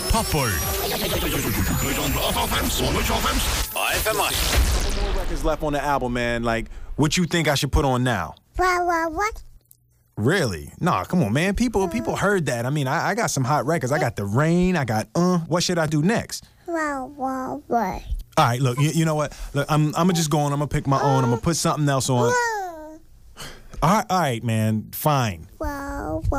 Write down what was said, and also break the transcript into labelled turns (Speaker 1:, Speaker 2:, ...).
Speaker 1: Popol.
Speaker 2: More records left on the album, man. Like, what you think I should put on now?
Speaker 3: What?
Speaker 2: Really? Nah, come on, man. People heard that. I mean, I got some hot records. I got The Rain. I got What should I do next?
Speaker 3: What?
Speaker 2: All right, look, you know what? Look, I'm gonna just go on. I'm gonna pick my own. I'm gonna put something else on. All right, man. Fine.
Speaker 3: Wow.